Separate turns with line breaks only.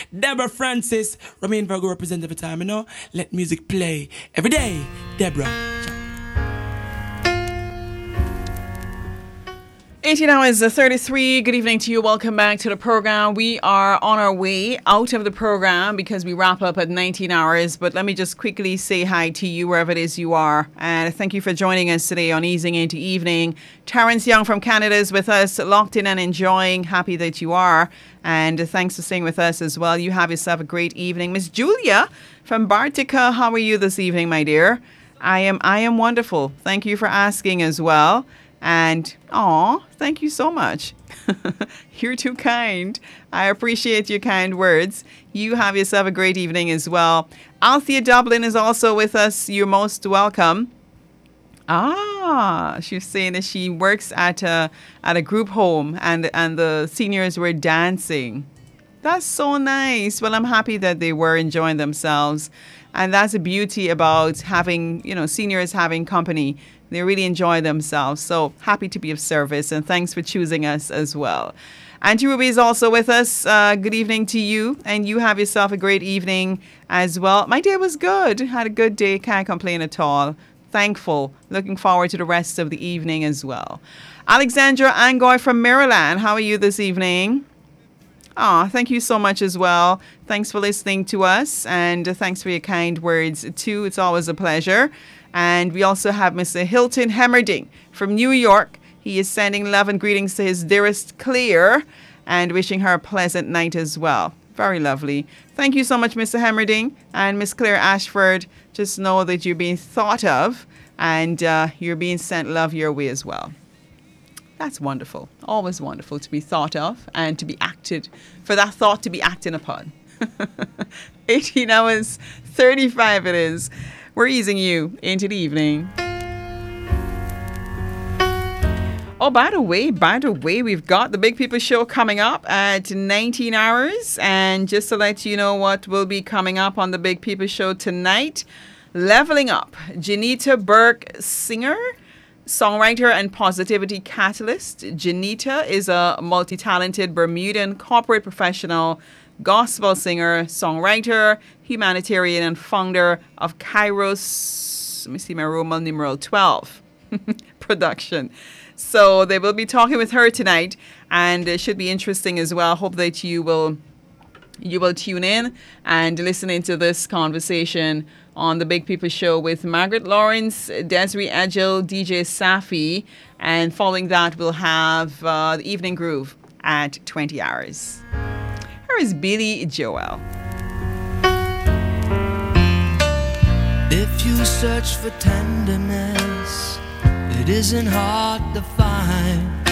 Deborah Francis, Remain Virgo represent every time, you know. Let music play every day. Deborah.
18 hours 33. Good evening to you. Welcome back to the program. We are on our way out of the program because we wrap up at 19 hours. But let me just quickly say hi to you wherever it is you are. And thank you for joining us today on Easing Into Evening. Terrence Young from Canada is with us, locked in and enjoying. Happy that you are. And thanks for staying with us as well. You have yourself a great evening. Miss Julia from Bartica, how are you this evening, my dear? I am wonderful. Thank you for asking as well. And, thank you so much. You're too kind. I appreciate your kind words. You have yourself a great evening as well. Althea Dublin is also with us. You're most welcome. She's saying that she works at a group home and the seniors were dancing. That's so nice. Well, I'm happy that they were enjoying themselves. And that's the beauty about having, seniors having company. They really enjoy themselves. So happy to be of service. And thanks for choosing us as well. Auntie Ruby is also with us. Good evening to you. And you have yourself a great evening as well. My day was good. Had a good day. Can't complain at all. Thankful. Looking forward to the rest of the evening as well. Alexandra Angoy from Maryland. How are you this evening? Thank you so much as well. Thanks for listening to us. And thanks for your kind words too. It's always a pleasure. And we also have Mr. Hilton Hemmerding from New York. He is sending love and greetings to his dearest Claire and wishing her a pleasant night as well. Very lovely. Thank you so much, Mr. Hemmerding. And Miss Claire Ashford, just know that you're being thought of and you're being sent love your way as well. That's wonderful. Always wonderful to be thought of and to be acted, for that thought to be acted upon. 18 hours, 35 it is. We're easing you into the evening. Oh, by the way, we've got the Big People Show coming up at 19 hours. And just to let you know what will be coming up on the Big People Show tonight, Leveling Up. Janita Burke, singer, songwriter, and positivity catalyst. Janita is a multi-talented Bermudan corporate professional, gospel singer, songwriter, humanitarian, and founder of Kairos, let me see my Roman numeral 12 production. So they will be talking with her tonight, and it should be interesting as well. Hope that you will tune in and listen into this conversation on the Big People Show with Margaret Lawrence, Desiree Agile, DJ Safi, and following that we'll have the Evening Groove at 20 hours. Here is Billy Joel.
If you search for tenderness, it isn't hard to find.